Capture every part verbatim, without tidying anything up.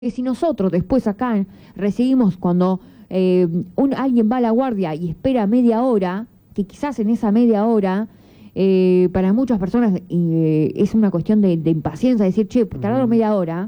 que si nosotros después acá recibimos cuando eh, un, alguien va a la guardia y espera media hora, que quizás en esa media hora, eh, para muchas personas eh, es una cuestión de, de impaciencia, decir, che, tardaron media hora,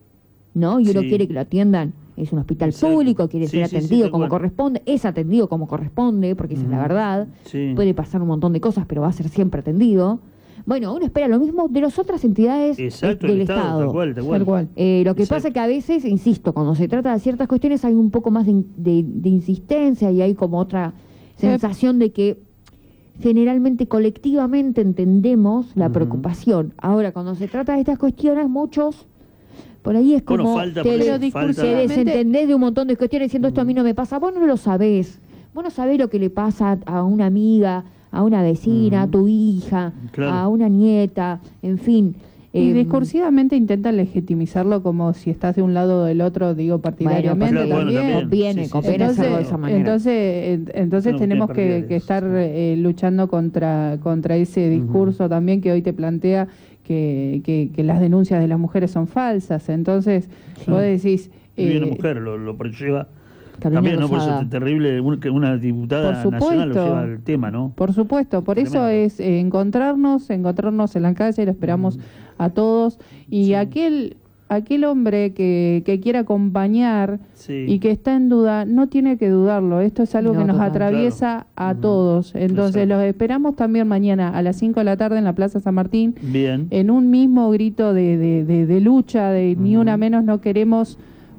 ¿no? Y uno Sí. quiere que lo atiendan, es un hospital Exacto. público, quiere Sí, ser sí, sí, atendido tal como cual. corresponde, es atendido como corresponde, porque esa es la Ujú. verdad, Sí. puede pasar un montón de cosas, pero va a ser siempre atendido. Bueno, uno espera lo mismo de las otras entidades eh, Exacto, del el Estado, Estado. tal cual, tal cual. Tal cual. Eh, lo que Exacto. pasa es que a veces, insisto, cuando se trata de ciertas cuestiones hay un poco más de, in- de- de insistencia y hay como otra sensación de que generalmente colectivamente entendemos la Ujú. preocupación. Ahora, cuando se trata de estas cuestiones, muchos, por ahí es Bueno, como falta, te, por de- eso, te falta- desentendés de un montón de cuestiones diciendo esto a mí no me pasa. Vos no lo sabés. Vos no sabés lo que le pasa a una amiga, a una vecina, a Ujú. tu hija, Claro. a una nieta, en fin. Y Em, discursivamente intentan legitimizarlo como si estás de un lado o del otro, digo, partidariamente Claro, bueno, también. también. Conviene, Sí, sí, conviene sí. hacerlo de Entonces, esa manera. entonces, en- entonces Son tenemos que, partidarios, que estar sí. eh, luchando contra, contra ese discurso también que hoy te plantea que, que, que las denuncias de las mujeres son falsas. Entonces, Sí. vos decís... Y una eh, mujer lo, lo lleva Carolina también, ¿no? Por eso Lozada. es terrible un- que una diputada Por nacional lo supuesto. lleva al tema, ¿no? Por supuesto, por eso Tremendo. es eh, encontrarnos, encontrarnos en la calle, lo esperamos a todos. Y Sí. aquel aquel hombre que, que quiera acompañar Sí. y que está en duda, no tiene que dudarlo. Esto es algo No, que nos total. atraviesa a Ujú. todos. Entonces Exacto. los esperamos también mañana a las cinco de la tarde en la Plaza San Martín, Bien. en un mismo grito de, de, de, de lucha, de ni Ujú. una menos, no queremos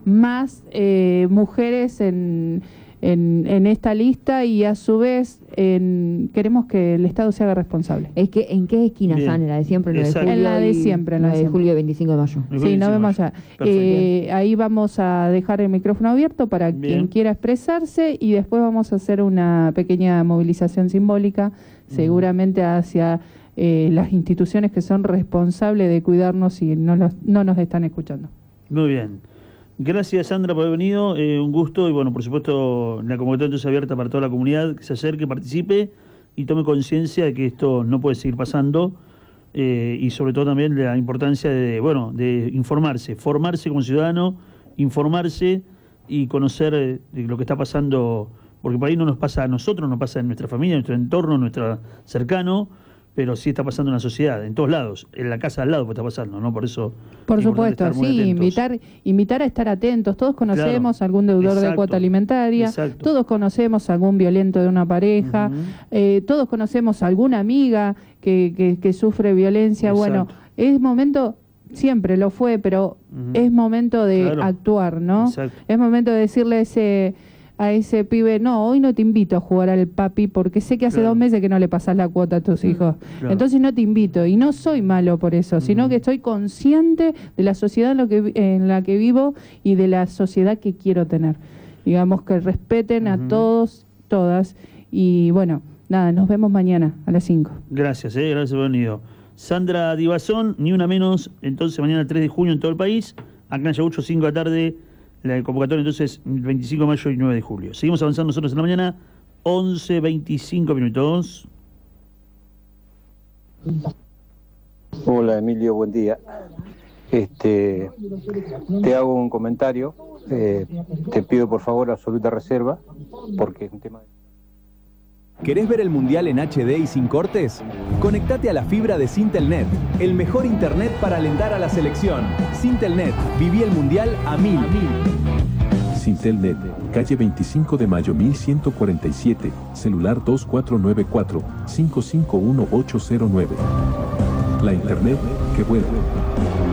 más eh, mujeres en, en, en esta lista y a su vez en, queremos que el Estado se haga responsable. Es que, ¿en qué esquina Bien. están? ¿En la de siempre? ¿En la de Exacto. julio? En la de y- siempre, en la de de siempre. julio y veinticinco de mayo. Sí, nos vemos allá. Perfecto. Eh, ahí vamos a dejar el micrófono abierto para Bien. quien quiera expresarse y después vamos a hacer una pequeña movilización simbólica, seguramente hacia eh, las instituciones que son responsables de cuidarnos y no, los, no nos están escuchando. Muy bien. Gracias, Sandra, por haber venido. Eh, un gusto. Y bueno, por supuesto, la convocatoria entonces abierta para toda la comunidad que se acerque, participe y tome conciencia de que esto no puede seguir pasando. Eh, y sobre todo también de la importancia de, bueno, de informarse, formarse como ciudadano, informarse y conocer eh, de lo que está pasando, porque por ahí no nos pasa a nosotros, no pasa en nuestra familia, en nuestro entorno, en nuestro cercano, pero sí está pasando en la sociedad, en todos lados, en la casa al lado puede estar pasando, ¿no? Por eso Por es importante supuesto, estar muy sí, atentos. invitar, invitar a estar atentos. Todos conocemos Claro. algún deudor de Exacto. cuota alimentaria, Exacto. todos conocemos algún violento de una pareja, Ujú. eh, todos conocemos alguna amiga que, que, que sufre violencia. Bueno, Exacto. es momento, siempre lo fue, pero Ujú. es momento de Claro. actuar, ¿no? Exacto. Es momento de decirle a ese, a ese pibe, no, hoy no te invito a jugar al papi porque sé que hace Claro. dos meses que no le pasás la cuota a tus hijos. Claro. Entonces no te invito y no soy malo por eso, sino Ujú. que estoy consciente de la sociedad en, lo que, vi- en la que vivo y de la sociedad que quiero tener. Digamos que respeten a Ujú. todos, todas y bueno, nada, nos vemos mañana a las cinco. Gracias, eh, gracias por haber venido. Sandra Divazón, ni una menos, entonces mañana tres de junio en todo el país, acá en Ayacucho, cinco de la tarde, la convocatoria entonces veinticinco de mayo y nueve de julio. Seguimos avanzando nosotros en la mañana, once veinticinco minutos. Hola Emilio, buen día. Este, te hago un comentario. Eh, te pido por favor absoluta reserva porque es un tema. ¿Querés ver el Mundial en H D y sin cortes? Conectate a la fibra de Sintelnet, el mejor internet para alentar a la selección. Sintelnet, viví el Mundial a mil. Sintelnet, calle veinticinco de mayo mil ciento cuarenta y siete, celular dos cuatro nueve cuatro, cinco cinco uno ocho cero nueve. La internet que vuelve.